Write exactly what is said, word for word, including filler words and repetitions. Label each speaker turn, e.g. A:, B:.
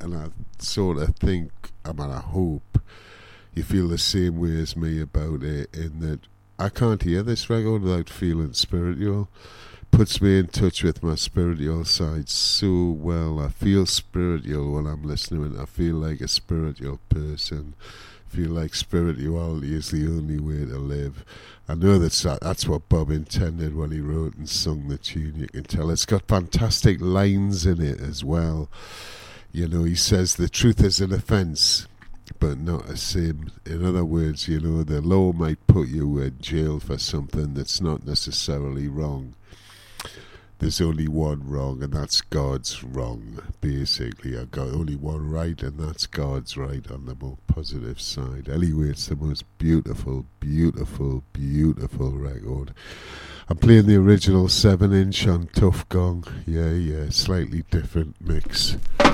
A: and I sort of think, I mean, I hope you feel the same way as me about it, in that I can't hear this record without feeling spiritual. Puts me in touch with my spiritual side so well. I feel spiritual when I'm listening. I feel like a spiritual person. I feel like spirituality is the only way to live. I know that's that's what Bob intended when he wrote and sung the tune. You can tell it's got fantastic lines in it as well. You know, he says the truth is an offence, but not a sin. In other words, you know, the law might put you in jail for something that's not necessarily wrong. There's only one wrong, and that's God's wrong, basically. I've got only one right, and that's God's right on the more positive side. Anyway, it's the most beautiful, beautiful, beautiful record. I'm playing the original seven inch on Tough Gong. Yeah, yeah, slightly different mix.